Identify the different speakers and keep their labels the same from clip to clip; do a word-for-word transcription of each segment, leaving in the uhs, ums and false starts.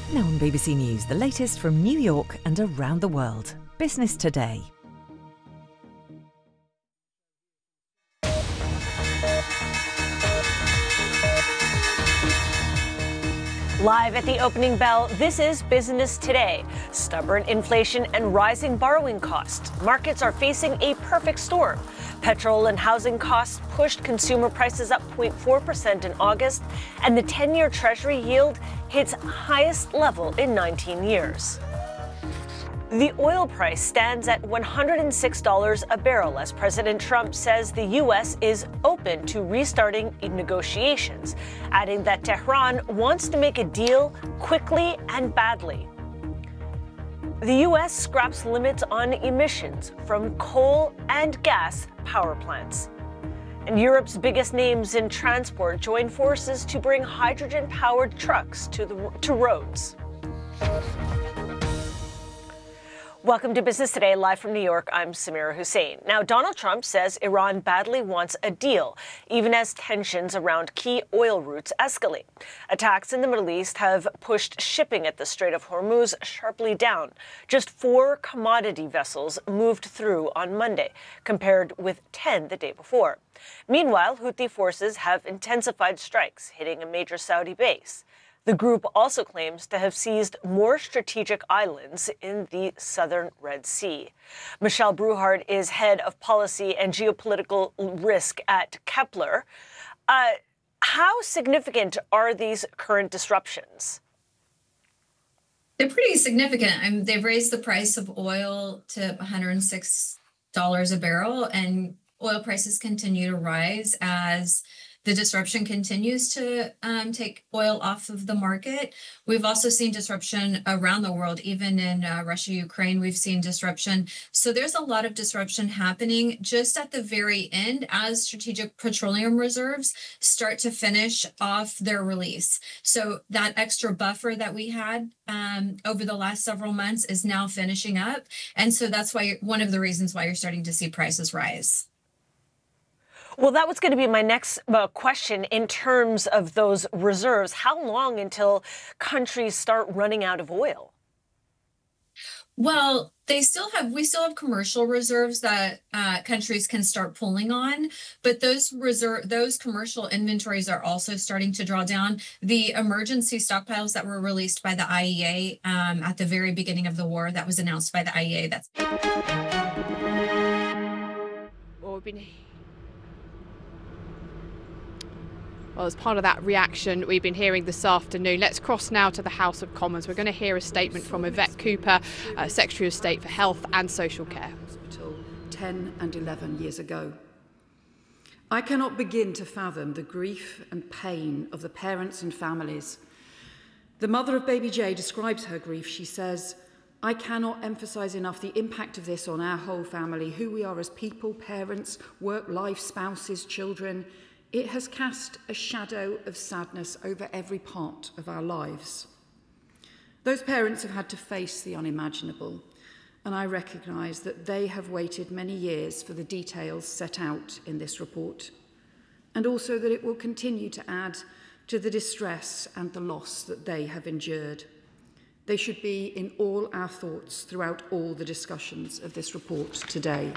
Speaker 1: Now on B B C News, the latest from New York and around the world. Business Today.
Speaker 2: Live at the opening bell, this is Business Today. Stubborn inflation and rising borrowing costs. Markets are facing a perfect storm. Petrol and housing costs pushed consumer prices up zero point four percent in August, and the ten-year Treasury yield hits highest level in nineteen years. The oil price stands at one hundred six dollars a barrel as President Trump says the U S is open to restarting negotiations, adding that Tehran wants to make a deal quickly and badly. The U S scraps limits on emissions from coal and gas power plants. And Europe's biggest names in transport join forces to bring hydrogen-powered trucks to, the, to roads. Welcome to Business Today, live from New York. I'm Samira Hussein. Now, Donald Trump says Iran badly wants a deal, even as tensions around key oil routes escalate. Attacks in the Middle East have pushed shipping at the Strait of Hormuz sharply down. Just four commodity vessels moved through on Monday, compared with ten the day before. Meanwhile, Houthi forces have intensified strikes, hitting a major Saudi base. The group also claims to have seized more strategic islands in the southern Red Sea. Michelle Bruhard is head of policy and geopolitical risk at Kepler. Uh, how significant are these current disruptions?
Speaker 3: They're pretty significant. I mean, they've raised the price of oil to one hundred six dollars a barrel, and oil prices continue to rise as the disruption continues to um, take oil off of the market. We've also seen disruption around the world, even in uh, Russia, Ukraine, we've seen disruption. So there's a lot of disruption happening just at the very end as strategic petroleum reserves start to finish off their release. So that extra buffer that we had um, over the last several months is now finishing up. And so that's why one of the reasons why you're starting to see prices rise.
Speaker 2: Well, that was going to be my next uh, question in terms of those reserves. How long until countries start running out of oil?
Speaker 3: Well, they still have, we still have commercial reserves that uh, countries can start pulling on, but those reserve, those commercial inventories are also starting to draw down. The emergency stockpiles that were released by the I E A um, at the very beginning of the war, that was announced by the I E A. That's.
Speaker 4: Well, we've been. Well, as part of that reaction we've been hearing this afternoon, let's cross now to the House of Commons. We're going to hear a statement from Yvette Cooper, uh, Secretary of State for Health and Social Care.
Speaker 5: Hospital ten and eleven years ago. I cannot begin to fathom the grief and pain of the parents and families. The mother of baby Jay describes her grief. She says, "I cannot emphasise enough the impact of this on our whole family, who we are as people, parents, work, life, spouses, children. It has cast a shadow of sadness over every part of our lives." Those parents have had to face the unimaginable, and I recognise that they have waited many years for the details set out in this report, and also that it will continue to add to the distress and the loss that they have endured. They should be in all our thoughts throughout all the discussions of this report today.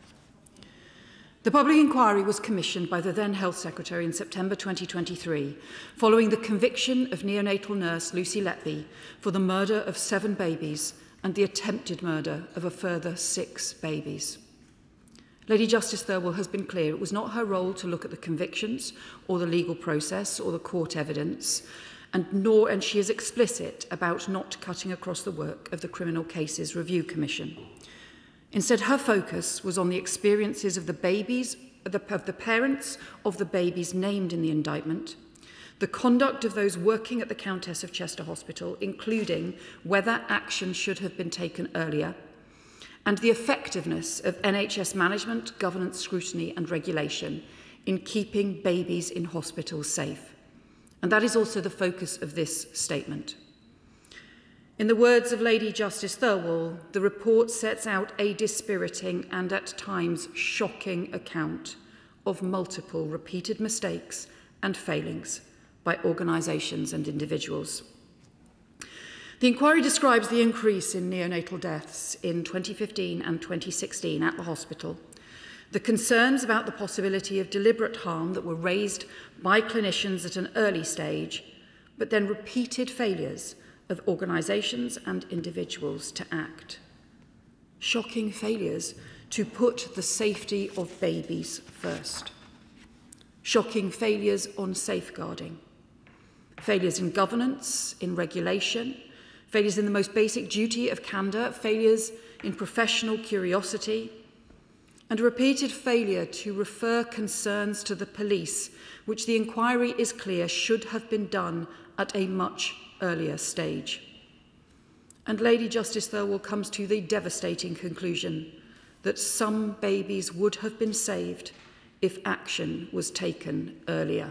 Speaker 5: The public inquiry was commissioned by the then Health Secretary in September twenty twenty-three, following the conviction of neonatal nurse Lucy Letby for the murder of seven babies and the attempted murder of a further six babies. Lady Justice Thirlwell has been clear it was not her role to look at the convictions or the legal process or the court evidence, and nor, and she is explicit about not cutting across the work of the Criminal Cases Review Commission. Instead, her focus was on the experiences of the babies, of the, of the parents of the babies named in the indictment, the conduct of those working at the Countess of Chester Hospital, including whether action should have been taken earlier, and the effectiveness of N H S management, governance, scrutiny and regulation in keeping babies in hospitals safe. And that is also the focus of this statement. In the words of Lady Justice Thirlwell, the report sets out a dispiriting and at times shocking account of multiple repeated mistakes and failings by organisations and individuals. The inquiry describes the increase in neonatal deaths in twenty fifteen and twenty sixteen at the hospital, the concerns about the possibility of deliberate harm that were raised by clinicians at an early stage, but then repeated failures of organisations and individuals to act. Shocking failures to put the safety of babies first. Shocking failures on safeguarding. Failures in governance, in regulation, failures in the most basic duty of candour, failures in professional curiosity, and a repeated failure to refer concerns to the police, which the inquiry is clear should have been done at a much earlier stage. And Lady Justice Thirlwall comes to the devastating conclusion that some babies would have been saved if action was taken earlier.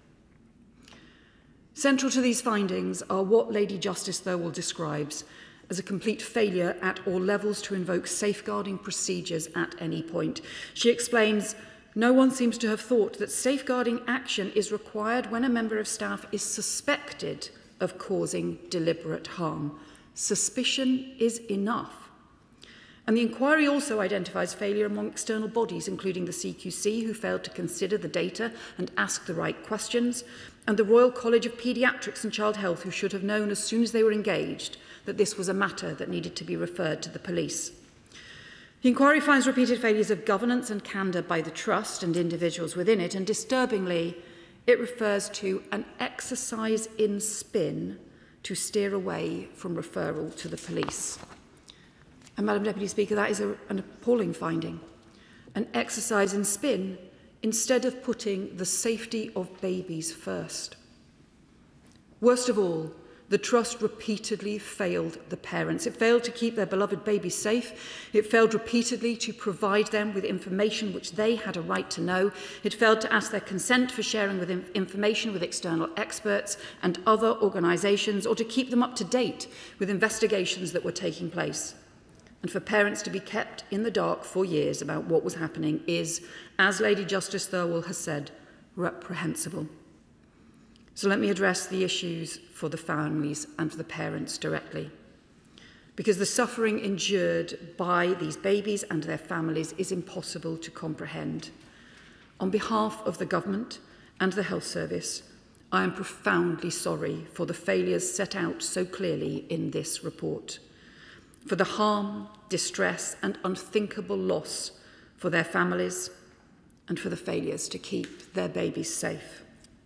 Speaker 5: Central to these findings are what Lady Justice Thirlwall describes as a complete failure at all levels to invoke safeguarding procedures at any point. She explains, no one seems to have thought that safeguarding action is required when a member of staff is suspected of causing deliberate harm. Suspicion is enough. And the inquiry also identifies failure among external bodies, including the C Q C, who failed to consider the data and ask the right questions, and the Royal College of Paediatrics and Child Health, who should have known as soon as they were engaged that this was a matter that needed to be referred to the police. The inquiry finds repeated failures of governance and candour by the Trust and individuals within it, and disturbingly, it refers to an exercise in spin to steer away from referral to the police. And Madam Deputy Speaker, that is a, an appalling finding. An exercise in spin instead of putting the safety of babies first. Worst of all, the Trust repeatedly failed the parents. It failed to keep their beloved babies safe. It failed repeatedly to provide them with information which they had a right to know. It failed to ask their consent for sharing with information with external experts and other organisations, or to keep them up to date with investigations that were taking place. And for parents to be kept in the dark for years about what was happening is, as Lady Justice Thirlwall has said, reprehensible. So let me address the issues for the families and for the parents directly. Because the suffering endured by these babies and their families is impossible to comprehend. On behalf of the government and the health service, I am profoundly sorry for the failures set out so clearly in this report, for the harm, distress and unthinkable loss for their families, and for the failures to keep their babies safe.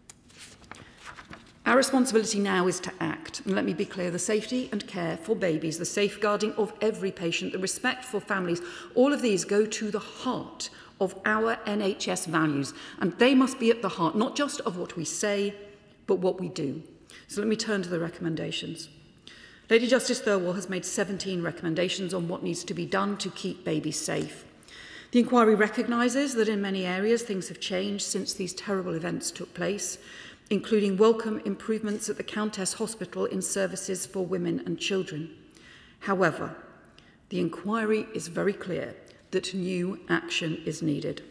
Speaker 5: Our responsibility now is to act, and let me be clear, the safety and care for babies, the safeguarding of every patient, the respect for families, all of these go to the heart of our N H S values, and they must be at the heart not just of what we say, but what we do. So let me turn to the recommendations. Lady Justice Thirlwall has made seventeen recommendations on what needs to be done to keep babies safe. The inquiry recognises that in many areas things have changed since these terrible events took place, including welcome improvements at the Countess Hospital in services for women and children. However, the inquiry is very clear that new action is needed.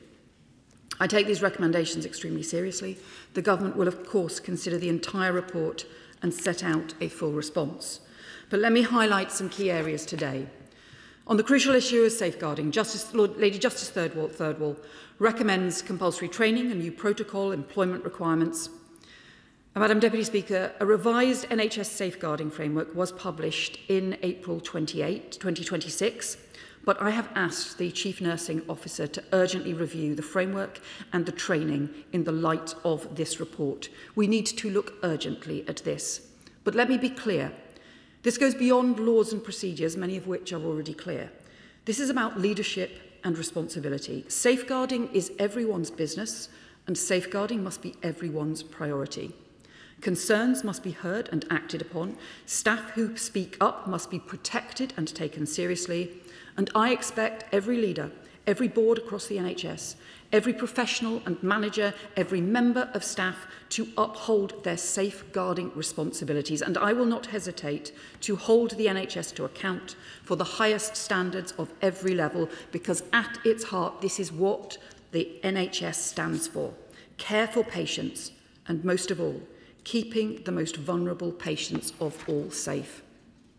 Speaker 5: I take these recommendations extremely seriously. The government will, of course, consider the entire report and set out a full response. But let me highlight some key areas today. On the crucial issue of safeguarding, Justice, Lord, Lady Justice Thirlwall, Thirlwall recommends compulsory training and new protocol employment requirements. And Madam Deputy Speaker, a revised N H S safeguarding framework was published in April twenty-eighth, twenty twenty-six, but I have asked the Chief Nursing Officer to urgently review the framework and the training in the light of this report. We need to look urgently at this. But let me be clear. This goes beyond laws and procedures, many of which are already clear. This is about leadership and responsibility. Safeguarding is everyone's business, and safeguarding must be everyone's priority. Concerns must be heard and acted upon. Staff who speak up must be protected and taken seriously. And I expect every leader, every board across the N H S, every professional and manager, every member of staff to uphold their safeguarding responsibilities. And I will not hesitate to hold the N H S to account for the highest standards of every level, because at its heart, this is what the N H S stands for: care for patients, and most of all, keeping the most vulnerable patients of all safe.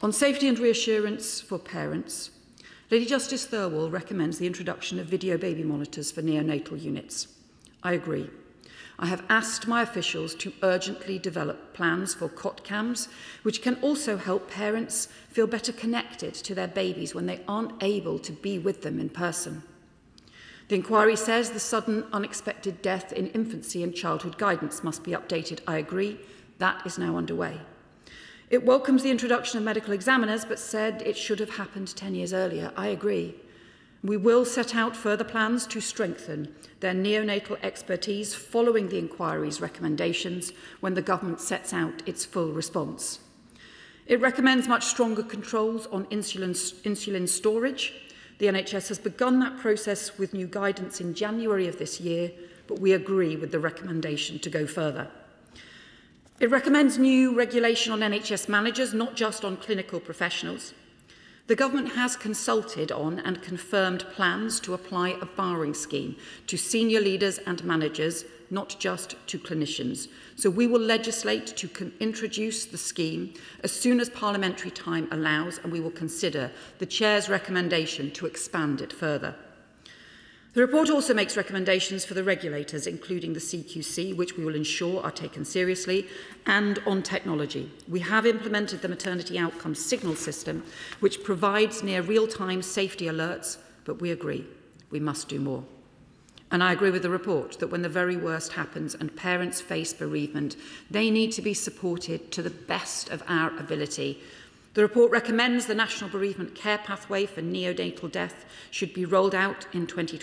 Speaker 5: On safety and reassurance for parents, Lady Justice Thirlwall recommends the introduction of video baby monitors for neonatal units. I agree. I have asked my officials to urgently develop plans for cot cams, which can also help parents feel better connected to their babies when they aren't able to be with them in person. The inquiry says the sudden unexpected death in infancy and childhood guidance must be updated. I agree. That is now underway. It welcomes the introduction of medical examiners, but said it should have happened ten years earlier. I agree. We will set out further plans to strengthen their neonatal expertise following the inquiry's recommendations when the government sets out its full response. It recommends much stronger controls on insulin, insulin storage. The N H S has begun that process with new guidance in January of this year, but we agree with the recommendation to go further. It recommends new regulation on N H S managers, not just on clinical professionals. The government has consulted on and confirmed plans to apply a barring scheme to senior leaders and managers, not just to clinicians. So we will legislate to introduce the scheme as soon as parliamentary time allows, and we will consider the Chair's recommendation to expand it further. The report also makes recommendations for the regulators, including the C Q C, which we will ensure are taken seriously, and on technology. We have implemented the maternity outcomes signal system, which provides near real-time safety alerts, but we agree we must do more. And I agree with the report that when the very worst happens and parents face bereavement, they need to be supported to the best of our ability. The report recommends the National Bereavement Care Pathway for neonatal death should be rolled out in twenty